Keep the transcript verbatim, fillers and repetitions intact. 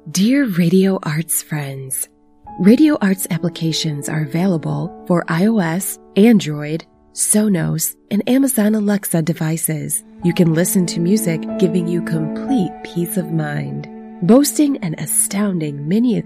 Dear Radio Arts friends, Radio Arts applications are available for iOS, Android, Sonos, and Amazon Alexa devices. You can listen to music, giving you complete peace of mind. Boasting an astounding mini